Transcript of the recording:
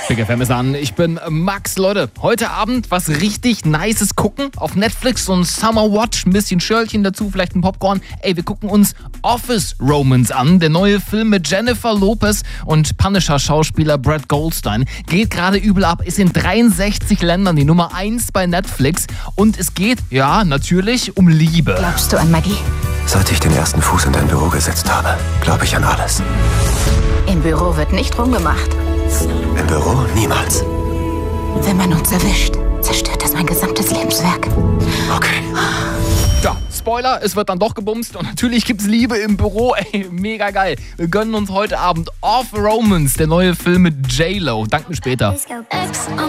Big FM ist an, ich bin Max. Leute, heute Abend was richtig Nices gucken. Auf Netflix so ein Summer Watch, ein bisschen Schörlchen dazu, vielleicht ein Popcorn. Ey, wir gucken uns Office Romance an. Der neue Film mit Jennifer Lopez und Punisher-Schauspieler Brad Goldstein. Geht gerade übel ab, ist in 63 Ländern die Nummer 1 bei Netflix. Und es geht, ja, natürlich um Liebe. Glaubst du an Magie? Seit ich den ersten Fuß in dein Büro gesetzt habe, glaube ich an alles. Im Büro wird nicht rumgemacht. Im Büro niemals. Wenn man uns erwischt, zerstört das mein gesamtes Lebenswerk. Okay. Ja, Spoiler, es wird dann doch gebumst und natürlich gibt's Liebe im Büro. Ey, mega geil. Wir gönnen uns heute Abend Off Romance, der neue Film mit J-Lo. Danke, später.